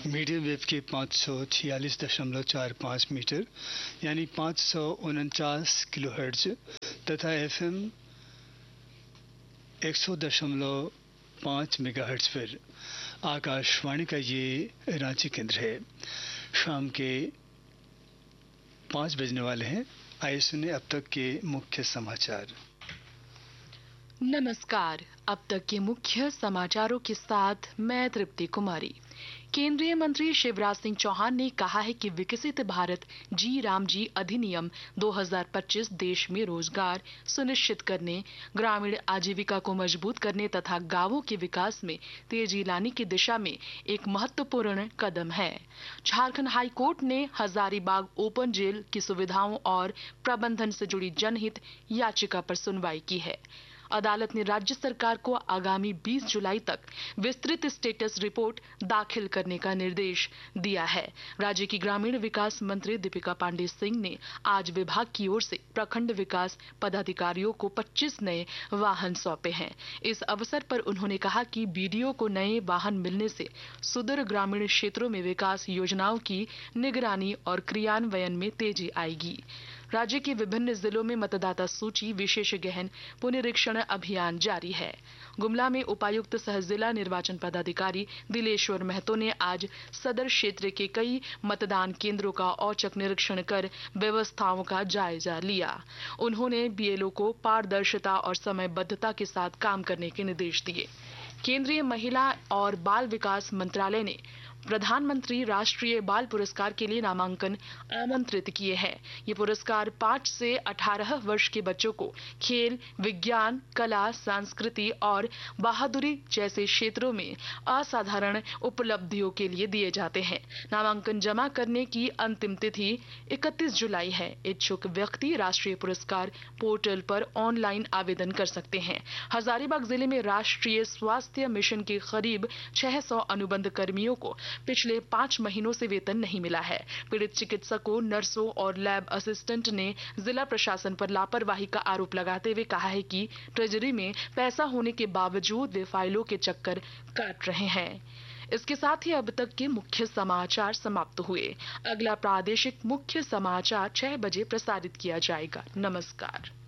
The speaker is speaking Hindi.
मीडियम वेव के 546.45 मीटर यानी 549 किलोहर्ट्ज तथा एफएम 100.5 मेगाहर्ट्ज पर आकाशवाणी का ये रांची केंद्र है। शाम के 5 बजने वाले हैं। आइए सुने अब तक के मुख्य समाचार। नमस्कार, अब तक के मुख्य समाचारों के साथ मैं तृप्ति कुमारी। केंद्रीय मंत्री शिवराज सिंह चौहान ने कहा है कि विकसित भारत जी राम जी अधिनियम 2025 देश में रोजगार सुनिश्चित करने, ग्रामीण आजीविका को मजबूत करने तथा गांवों के विकास में तेजी लाने की दिशा में एक महत्वपूर्ण कदम है। झारखंड हाई कोर्ट ने हजारीबाग ओपन जेल की सुविधाओं और प्रबंधन से जुड़ी जनहित याचिका पर सुनवाई की है। अदालत ने राज्य सरकार को आगामी 20 जुलाई तक विस्तृत स्टेटस रिपोर्ट दाखिल करने का निर्देश दिया है। राज्य की ग्रामीण विकास मंत्री दीपिका पांडे सिंह ने आज विभाग की ओर से प्रखंड विकास पदाधिकारियों को 25 नए वाहन सौंपे हैं। इस अवसर पर उन्होंने कहा कि बीडीओ को नए वाहन मिलने से सुदूर ग्रामीण क्षेत्रों में विकास योजनाओं की निगरानी और क्रियान्वयन में तेजी आएगी। राज्य के विभिन्न जिलों में मतदाता सूची विशेष गहन पुनरीक्षण अभियान जारी है। गुमला में उपायुक्त सह जिला निर्वाचन पदाधिकारी दिलेश्वर महतो ने आज सदर क्षेत्र के कई मतदान केंद्रों का औचक निरीक्षण कर व्यवस्थाओं का जायजा लिया। उन्होंने बीएलओ को पारदर्शिता और समयबद्धता के साथ काम करने के निर्देश दिए। केंद्रीय महिला और बाल विकास मंत्रालय ने प्रधानमंत्री राष्ट्रीय बाल पुरस्कार के लिए नामांकन आमंत्रित किए हैं। ये पुरस्कार 5 से 18 वर्ष के बच्चों को खेल, विज्ञान, कला, संस्कृति और बहादुरी जैसे क्षेत्रों में असाधारण उपलब्धियों के लिए दिए जाते हैं। नामांकन जमा करने की अंतिम तिथि 31 जुलाई है। इच्छुक व्यक्ति राष्ट्रीय पुरस्कार पोर्टल पर ऑनलाइन आवेदन कर सकते हैं। हजारीबाग जिले में राष्ट्रीय स्वास्थ्य मिशन के करीब 600 अनुबंध कर्मियों को पिछले 5 महीनों से वेतन नहीं मिला है। पीड़ित चिकित्सकों, नर्सों और लैब असिस्टेंट ने जिला प्रशासन पर लापरवाही का आरोप लगाते हुए कहा है कि ट्रेजरी में पैसा होने के बावजूद वे फाइलों के चक्कर काट रहे हैं। इसके साथ ही अब तक के मुख्य समाचार समाप्त हुए। अगला प्रादेशिक मुख्य समाचार 6 बजे प्रसारित किया जाएगा। नमस्कार।